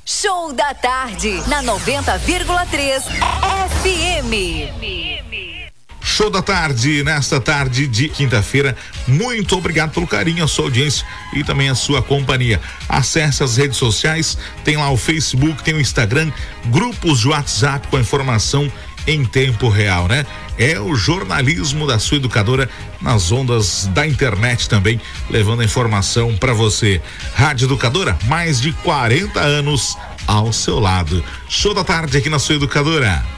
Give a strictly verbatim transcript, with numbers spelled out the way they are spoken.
Show da tarde, na noventa vírgula três F M. Show da tarde, nesta tarde de quinta-feira. Muito obrigado pelo carinho, a sua audiência e também a sua companhia. Acesse as redes sociais, tem lá o Facebook, tem o Instagram, grupos de WhatsApp com a informação em tempo real, né? É o jornalismo da sua educadora nas ondas da internet também, levando a informação para você. Rádio Educadora, mais de quarenta anos ao seu lado. Show da tarde aqui na sua educadora.